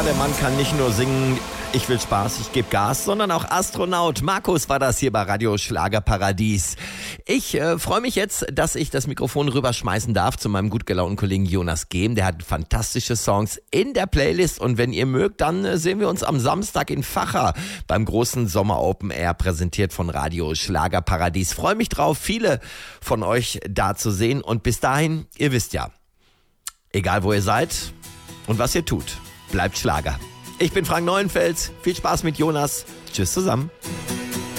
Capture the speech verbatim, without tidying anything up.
der Mann kann nicht nur singen, ich will Spaß, ich gebe Gas, sondern auch Astronaut. Markus war das hier bei Radio Schlagerparadies. Ich äh, freue mich jetzt, dass ich das Mikrofon rüberschmeißen darf zu meinem gut gelaunten Kollegen Jonas Gehm. Der hat fantastische Songs in der Playlist und wenn ihr mögt, dann äh, sehen wir uns am Samstag in Vacha beim großen Sommer Open Air, präsentiert von Radio Schlagerparadies. Freue mich drauf, viele von euch da zu sehen und bis dahin, ihr wisst ja, egal wo ihr seid und was ihr tut, bleibt Schlager. Ich bin Frank Neuenfels. Viel Spaß mit Jonas. Tschüss zusammen.